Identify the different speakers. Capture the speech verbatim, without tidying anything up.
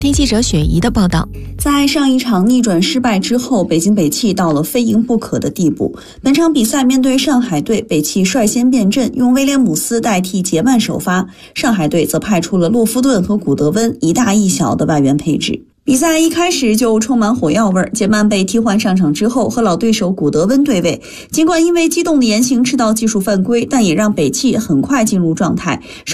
Speaker 1: 听记者雪怡的报道。
Speaker 2: 在上一场逆转失败之后，北京北汽到了非赢不可的地步。本场比赛面对上海队，北汽率先变阵，用威廉姆斯代替杰曼首发，上海队则派出了洛夫顿和古德温一大一小的外援配置。比赛一开始就充满火药味儿，杰曼被替换上场之后，和老对手古德温对位，尽管因为激动的言行吃到技术犯规，但也让北汽很快进入状态。